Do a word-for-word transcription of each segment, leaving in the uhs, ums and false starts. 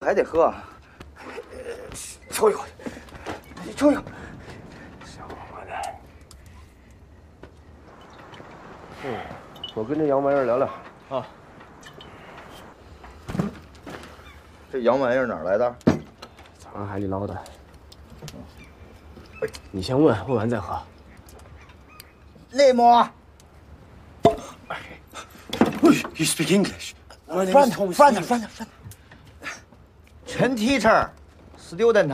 还得喝。抽一口，你抽一口。小伙子。 嗯，我跟这洋玩意儿聊聊啊。 这洋玩意儿哪儿来的？ 早上海里捞的。你先问，问完再喝。 内幕。 You speak English? My name is Thomas. Friend, friend, friend. Chen teacher, student.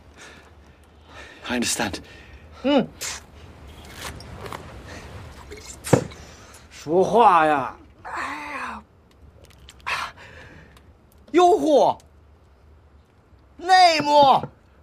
I understand. 嗯。 说话呀！ 哎呀，诱惑。内幕。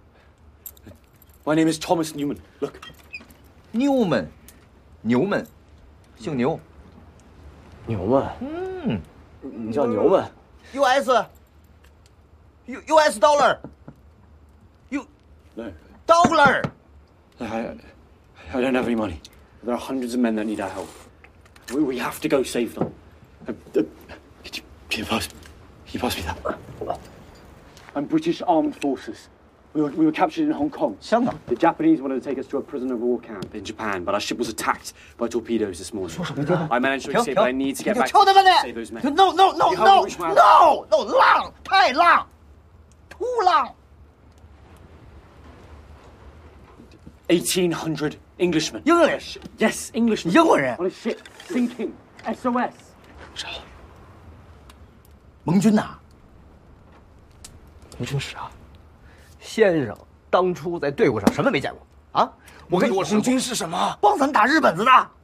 My name is Thomas Newman. Look. Newman， 牛们，姓牛。 牛们， 嗯， 你叫牛们 ？U S，U U S dollar，U no dollar。 I I don't have any money. There are hundreds of men that need our help. We we have to go save them. Uh, uh, could you can you pass? Can you pass me that? I'm British Armed Forces. We were, we were captured in Hong Kong. 香港。 The Japanese wanted to take us to a prisoner of war camp in Japan, but our ship was attacked by torpedoes this morning. I managed to escape, but I need to get back to save those men. No, no, no, no, no, no, 浪，太浪，突浪。 Eighteen hundred Englishmen. English. Yes, Englishmen. 英国人。 On a ship sinking. S O S. 啥？ 盟军呐。 盟军是啊。 先生当初在队伍上什么没见过啊？我跟你说， 盟军是什么？帮咱打日本子的。